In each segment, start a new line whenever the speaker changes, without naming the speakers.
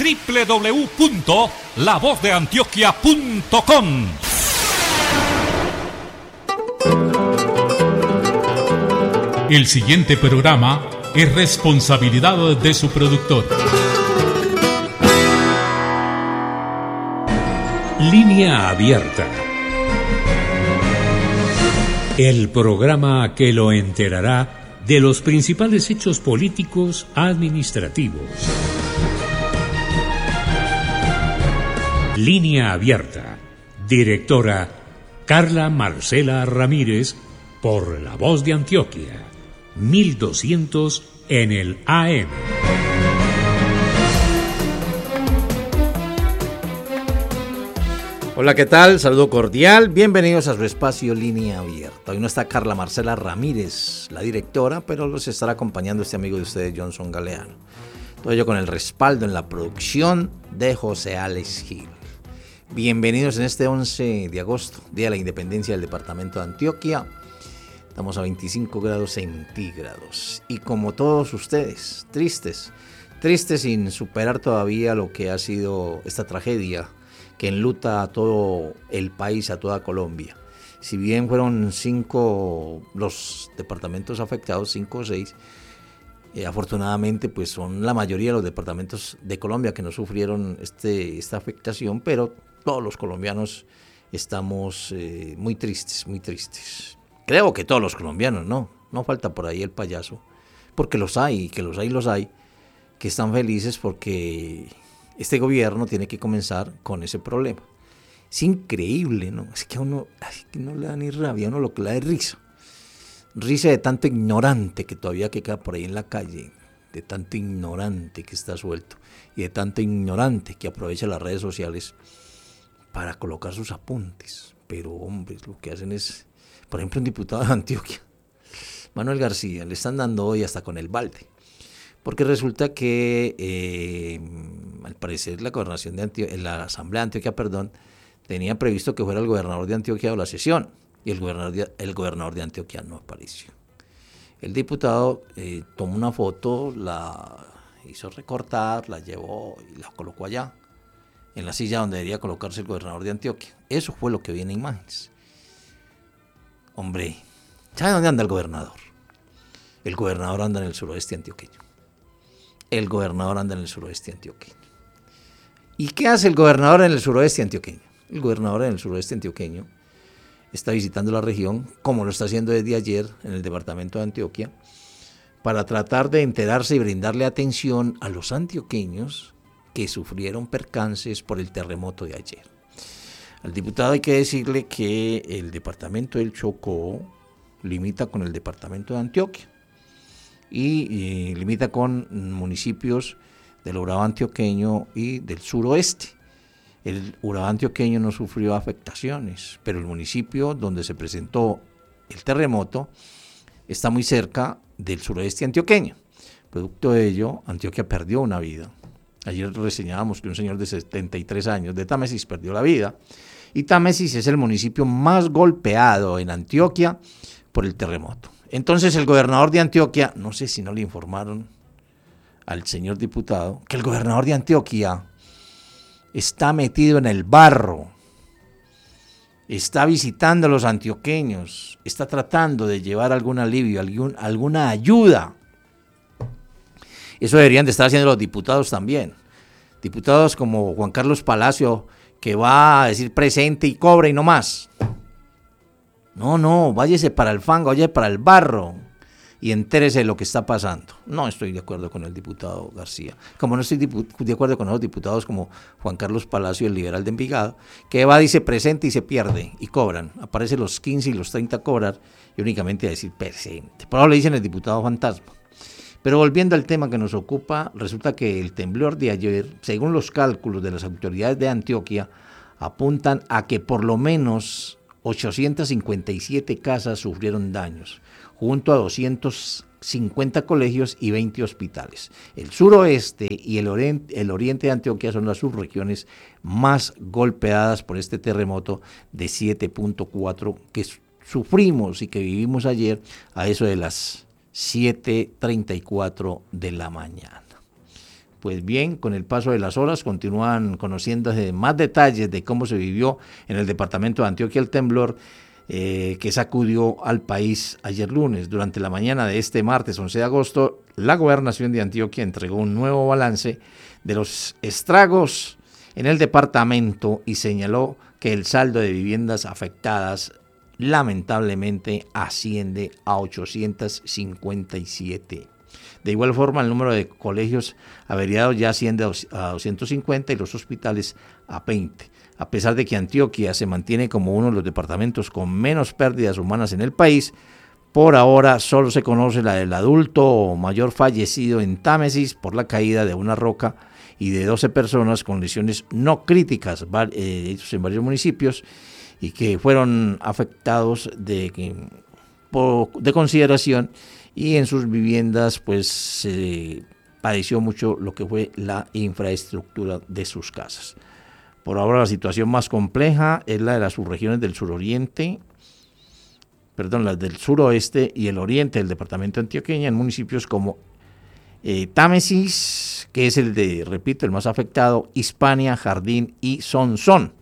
www.lavozdeantioquia.com. El siguiente programa es responsabilidad de su productor. Línea Abierta. El programa que lo enterará de los principales hechos políticos administrativos. Línea Abierta. Directora Carla Marcela Ramírez, por La Voz de Antioquia. 1200 en el AM.
Hola, ¿qué tal? Saludo cordial. Bienvenidos a su espacio Línea Abierta. Hoy no está Carla Marcela Ramírez, la directora, pero los estará acompañando este amigo de ustedes, Johnson Galeano. Todo ello con el respaldo en la producción de José Alex Gil. Bienvenidos en este 11 de agosto, Día de la Independencia del Departamento de Antioquia. Estamos a 25 grados centígrados y como todos ustedes, tristes sin superar todavía lo que ha sido esta tragedia que enluta a todo el país, a toda Colombia. Si bien fueron 5 los departamentos afectados, 5 o 6, afortunadamente pues son la mayoría de los departamentos de Colombia que no sufrieron esta afectación, pero todos los colombianos estamos muy tristes. Creo que todos los colombianos, no falta por ahí el payaso, porque los hay, que están felices porque este gobierno tiene que comenzar con ese problema. Es increíble, ¿no? Es que a uno no le da ni rabia, a uno lo que le da es risa de tanto ignorante que todavía queda por ahí en la calle, de tanto ignorante que está suelto y de tanto ignorante que aprovecha las redes sociales para colocar sus apuntes. Pero hombres, lo que hacen es... Por ejemplo, un diputado de Antioquia, Manuel García, le están dando hoy hasta con el balde, porque resulta que al parecer la gobernación de la Asamblea de Antioquia, tenía previsto que fuera el gobernador de Antioquia a la sesión, y el gobernador de Antioquia no apareció. El diputado tomó una foto, la hizo recortar, la llevó y la colocó allá, en la silla donde debería colocarse el gobernador de Antioquia. Eso fue lo que vi en imágenes. Hombre, ¿sabe dónde anda el gobernador? El gobernador anda en el suroeste antioqueño. ¿Y qué hace el gobernador en el suroeste antioqueño? El gobernador en el suroeste antioqueño está visitando la región, como lo está haciendo desde ayer en el departamento de Antioquia, para tratar de enterarse y brindarle atención a los antioqueños que sufrieron percances por el terremoto de ayer. Al diputado hay que decirle que el departamento del Chocó limita con el departamento de Antioquia y limita con municipios del Urabá antioqueño y del suroeste. El Urabá antioqueño no sufrió afectaciones, pero el municipio donde se presentó el terremoto está muy cerca del suroeste antioqueño. Producto de ello, Antioquia perdió una vida. Ayer reseñábamos que un señor de 73 años de Támesis perdió la vida, y Támesis es el municipio más golpeado en Antioquia por el terremoto. Entonces el gobernador de Antioquia, no sé si no le informaron al señor diputado, que el gobernador de Antioquia está metido en el barro, está visitando a los antioqueños, está tratando de llevar algún alivio, alguna ayuda. Eso deberían de estar haciendo los diputados también. Diputados como Juan Carlos Palacio, que va a decir presente y cobre y no más. No, váyase para el fango, váyase para el barro y entérese de lo que está pasando. No estoy de acuerdo con el diputado García. Como no estoy de acuerdo con los diputados como Juan Carlos Palacio, el liberal de Envigado, que va, dice presente y se pierde y cobran. Aparece los 15 y los 30 a cobrar y únicamente a decir presente. Por ahora le dicen el diputado fantasma. Pero volviendo al tema que nos ocupa, resulta que el temblor de ayer, según los cálculos de las autoridades de Antioquia, apuntan a que por lo menos 857 casas sufrieron daños, junto a 250 colegios y 20 hospitales. El suroeste y el oriente de Antioquia son las subregiones más golpeadas por este terremoto de 7.4 que sufrimos y que vivimos ayer a eso de las 7:34 de la mañana. Pues bien, con el paso de las horas continúan conociéndose más detalles de cómo se vivió en el departamento de Antioquia el temblor que sacudió al país ayer lunes. Durante la mañana de este martes 11 de agosto, la gobernación de Antioquia entregó un nuevo balance de los estragos en el departamento y señaló que el saldo de viviendas afectadas lamentablemente asciende a 857. De igual forma, el número de colegios averiados ya asciende a 250 y los hospitales a 20. A pesar de que Antioquia se mantiene como uno de los departamentos con menos pérdidas humanas en el país, por ahora solo se conoce la del adulto mayor fallecido en Támesis por la caída de una roca y de 12 personas con lesiones no críticas, hechos en varios municipios, y que fueron afectados de consideración, y en sus viviendas pues se padeció mucho lo que fue la infraestructura de sus casas. Por ahora la situación más compleja es la de las subregiones del las del suroeste y el oriente del departamento antioqueño, en municipios como Támesis, que es el más afectado, Hispania, Jardín y Sonsón,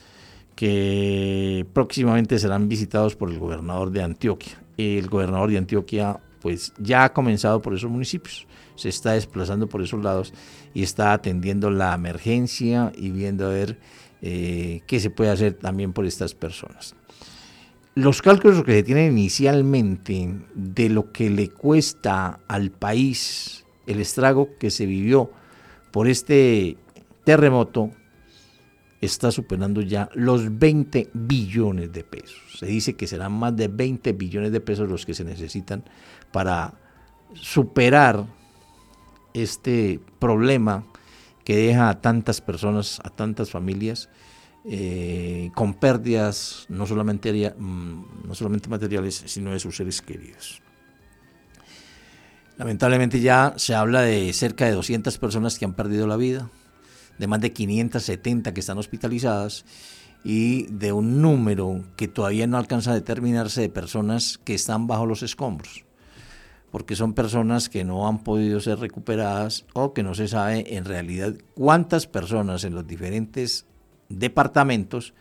que próximamente serán visitados por el gobernador de Antioquia. El gobernador de Antioquia pues ya ha comenzado por esos municipios, se está desplazando por esos lados y está atendiendo la emergencia y viendo a ver qué se puede hacer también por estas personas. Los cálculos que se tienen inicialmente de lo que le cuesta al país el estrago que se vivió por este terremoto está superando ya los 20 billones de pesos. Se dice que serán más de 20 billones de pesos los que se necesitan para superar este problema que deja a tantas personas, a tantas familias, con pérdidas no solamente materiales, sino de sus seres queridos. Lamentablemente ya se habla de cerca de 200 personas que han perdido la vida, de más de 570 que están hospitalizadas y de un número que todavía no alcanza a determinarse de personas que están bajo los escombros, porque son personas que no han podido ser recuperadas o que no se sabe en realidad cuántas personas en los diferentes departamentos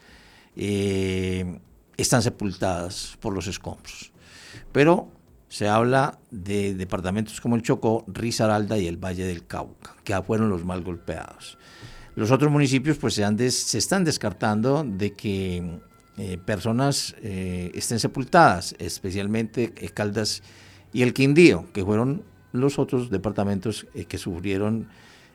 están sepultadas por los escombros. Pero se habla de departamentos como el Chocó, Risaralda y el Valle del Cauca, que fueron los más golpeados. Los otros municipios pues se están descartando de que personas estén sepultadas, especialmente Caldas y el Quindío, que fueron los otros departamentos que sufrieron,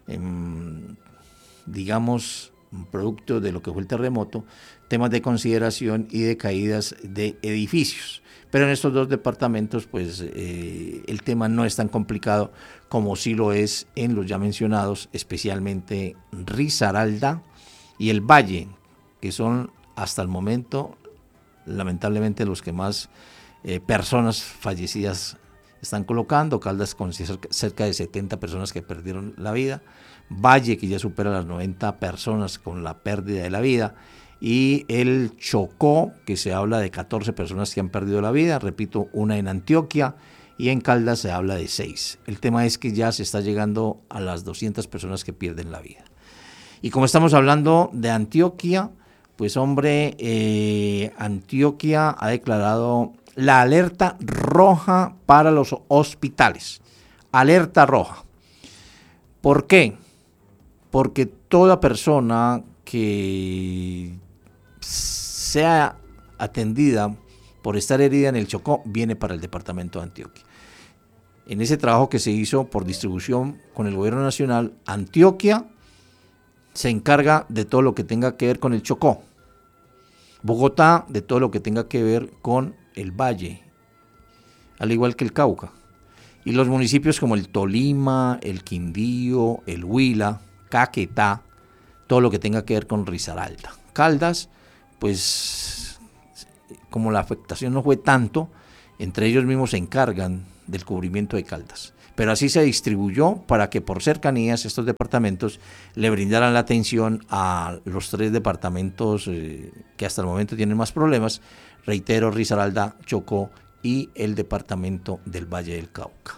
producto de lo que fue el terremoto, temas de consideración y de caídas de edificios. Pero en estos dos departamentos pues el tema no es tan complicado como sí lo es en los ya mencionados, especialmente Risaralda y el Valle, que son hasta el momento lamentablemente los que más personas fallecidas están colocando. Caldas con cerca de 70 personas que perdieron la vida, Valle que ya supera las 90 personas con la pérdida de la vida, y el Chocó, que se habla de 14 personas que han perdido la vida, repito, una en Antioquia, y en Caldas se habla de 6. El tema es que ya se está llegando a las 200 personas que pierden la vida. Y como estamos hablando de Antioquia, pues Antioquia ha declarado la alerta roja para los hospitales. Alerta roja. ¿Por qué? Porque toda persona que sea atendida por estar herida en el Chocó viene para el departamento de Antioquia. En ese trabajo que se hizo por distribución con el gobierno nacional, Antioquia se encarga de todo lo que tenga que ver con el Chocó, Bogotá de todo lo que tenga que ver con el Valle, al igual que el Cauca, y los municipios como el Tolima, el Quindío, el Huila, Caquetá, todo lo que tenga que ver con Risaralda. Caldas, pues como la afectación no fue tanto, entre ellos mismos se encargan del cubrimiento de Caldas. Pero así se distribuyó para que por cercanías estos departamentos le brindaran la atención a los 3 departamentos que hasta el momento tienen más problemas. Reitero, Risaralda, Chocó y el departamento del Valle del Cauca.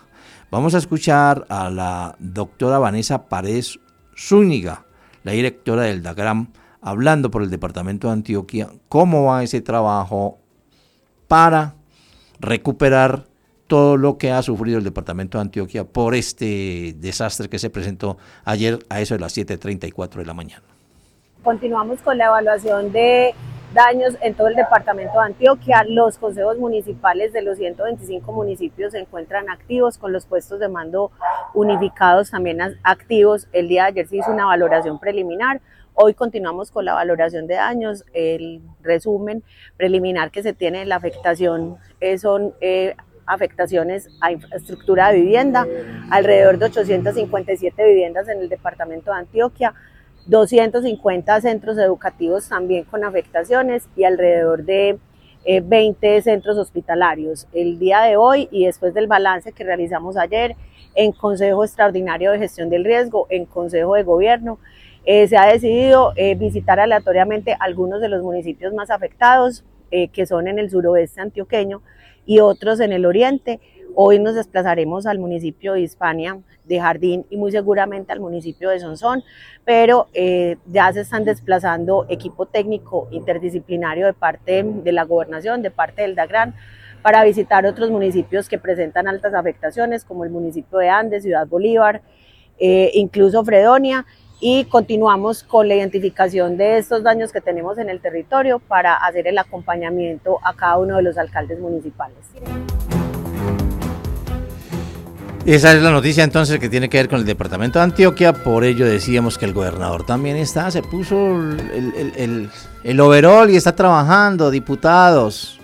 Vamos a escuchar a la doctora Vanessa Paredes Zúñiga, la directora del DAGRAM, hablando por el departamento de Antioquia, cómo va ese trabajo para recuperar todo lo que ha sufrido el departamento de Antioquia por este desastre que se presentó ayer a eso de las 7:34 de la mañana.
Continuamos con la evaluación de daños en todo el departamento de Antioquia. Los consejos municipales de los 125 municipios se encuentran activos, con los puestos de mando unificados también activos. El día de ayer se hizo una valoración preliminar. Hoy continuamos con la valoración de daños. El resumen preliminar que se tiene de la afectación son afectaciones a infraestructura de vivienda, alrededor de 857 viviendas en el departamento de Antioquia, 250 centros educativos también con afectaciones y alrededor de 20 centros hospitalarios. El día de hoy y después del balance que realizamos ayer en Consejo Extraordinario de Gestión del Riesgo, en Consejo de Gobierno, se ha decidido visitar aleatoriamente algunos de los municipios más afectados, que son en el suroeste antioqueño y otros en el oriente. Hoy nos desplazaremos al municipio de Hispania, de Jardín y muy seguramente al municipio de Sonsón, pero ya se están desplazando equipo técnico interdisciplinario de parte de la gobernación, de parte del DAGRAN, para visitar otros municipios que presentan altas afectaciones, como el municipio de Andes, Ciudad Bolívar, incluso Fredonia, y continuamos con la identificación de estos daños que tenemos en el territorio para hacer el acompañamiento a cada uno de los alcaldes municipales.
Esa es la noticia entonces que tiene que ver con el departamento de Antioquia. Por ello decíamos que el gobernador también se puso el overol y está trabajando. Diputados,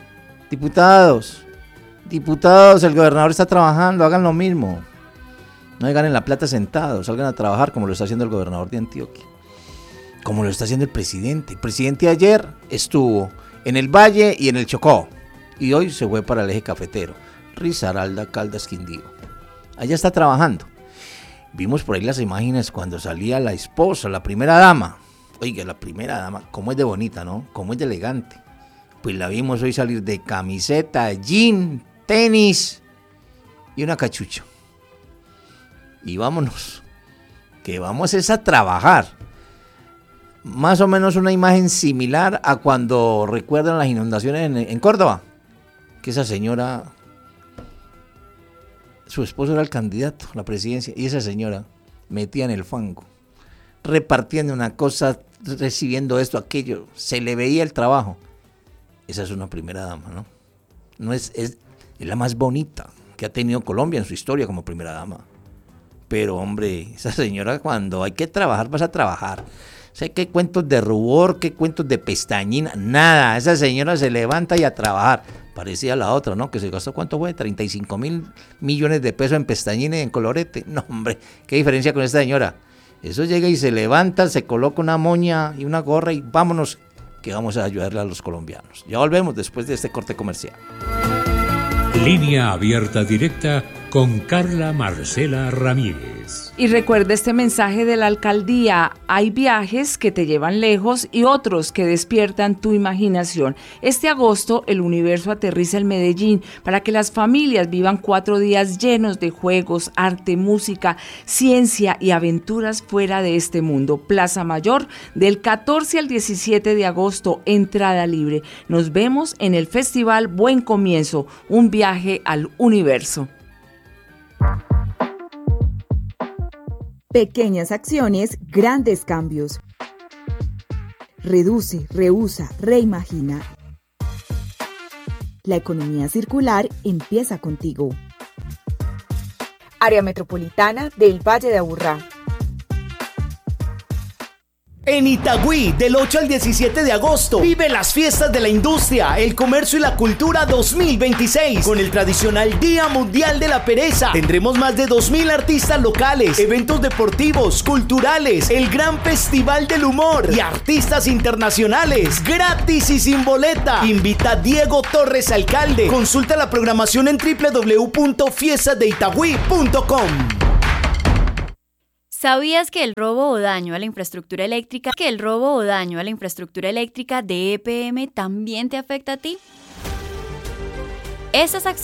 el gobernador está trabajando, hagan lo mismo. No ganen la plata sentados, salgan a trabajar como lo está haciendo el gobernador de Antioquia, como lo está haciendo el presidente. El presidente ayer estuvo en el Valle y en el Chocó, y hoy se fue para el eje cafetero, Risaralda, Caldas, Quindío. Allá está trabajando. Vimos por ahí las imágenes cuando salía la esposa, la primera dama. Oiga, la primera dama, cómo es de bonita, ¿no? Cómo es de elegante. Pues la vimos hoy salir de camiseta, jean, tenis y una cachucha. Y vámonos, que vamos es a trabajar. Más o menos una imagen similar a cuando recuerdan las inundaciones en Córdoba, que esa señora, su esposo era el candidato a la presidencia, y esa señora metía en el fango, repartiendo una cosa, recibiendo esto, aquello, se le veía el trabajo. Esa es una primera dama, ¿no? No es la más bonita que ha tenido Colombia en su historia como primera dama. Pero hombre, esa señora cuando hay que trabajar, vas a trabajar. O sea, qué cuentos de rubor, qué cuentos de pestañina, nada. Esa señora se levanta y a trabajar. Parecía la otra, ¿no? Que se gastó, ¿cuánto fue? 35.000 millones de pesos en pestañina y en colorete. No, hombre, qué diferencia con esta señora. Eso llega y se levanta, se coloca una moña y una gorra y vámonos, que vamos a ayudarle a los colombianos. Ya volvemos después de este corte comercial.
Línea abierta directa con Carla Marcela Ramírez.
Y recuerda este mensaje de la alcaldía: hay viajes que te llevan lejos y otros que despiertan tu imaginación. Este agosto el Universo aterriza en Medellín para que las familias vivan 4 días llenos de juegos, arte, música, ciencia y aventuras fuera de este mundo. Plaza Mayor, del 14 al 17 de agosto, entrada libre. Nos vemos en el Festival Buen Comienzo, un viaje al universo.
Pequeñas acciones, grandes cambios. Reduce, reusa, reimagina. La economía circular empieza contigo. Área Metropolitana del Valle de Aburrá.
En Itagüí, del 8 al 17 de agosto, vive las fiestas de la industria, el comercio y la cultura 2026. Con el tradicional Día Mundial de la Pereza, tendremos más de 2.000 artistas locales, eventos deportivos, culturales, el gran festival del humor y artistas internacionales, gratis y sin boleta. Invita Diego Torres, alcalde. Consulta la programación en www.fiestasdeitagüí.com.
¿Sabías que el robo o daño a la infraestructura eléctrica de EPM también te afecta a ti? Esas acciones